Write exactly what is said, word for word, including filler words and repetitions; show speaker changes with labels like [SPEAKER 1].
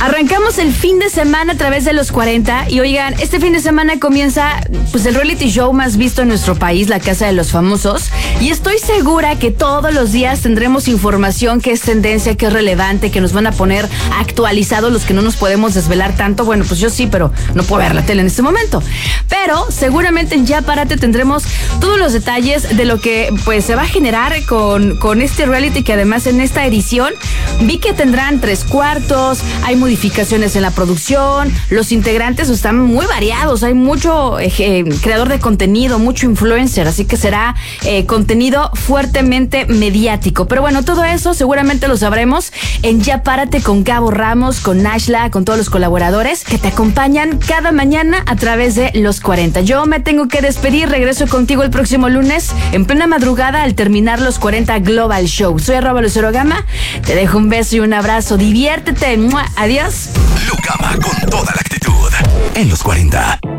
[SPEAKER 1] Arrancamos el fin de semana a través de los cuarenta y oigan, este fin de semana comienza pues el reality show más visto en nuestro país, La Casa de los Famosos, y estoy segura que todos los días tendremos información que es tendencia, que es relevante, que nos van a poner actualizados los que no nos podemos desvelar tanto. Bueno, pues yo sí, pero no puedo ver la tele en este momento. Pero seguramente en Ya Párate tendremos todos los detalles de lo que pues se va a generar con, con este reality, que además en esta edición vi que tendrán tres cuartos, hay modificaciones en la producción, los integrantes están muy variados, hay mucho eh, creador de contenido, mucho influencer, así que será eh, contenido fuertemente mediático. Pero bueno, todo eso seguramente lo sabremos en Ya Párate con Gabo Ramos, con Nashla, con todos los colaboradores que te acompañan cada mañana a través de los cuarenta. Yo me tengo que despedir, regreso contigo el próximo lunes en plena madrugada al terminar los cuarenta Global Show. Soy arroba Lucero Gama, te dejo un beso y un abrazo, diviértete. ¡Mua! Adiós.
[SPEAKER 2] Lucama con toda la actitud en los cuarenta.